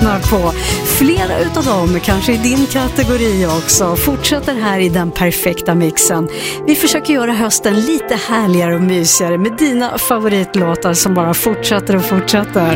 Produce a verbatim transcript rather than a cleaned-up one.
på. Flera utav dem, kanske i din kategori också, fortsätter här i den perfekta mixen. Vi försöker göra hösten lite härligare och mysigare med dina favoritlåtar som bara fortsätter och fortsätter.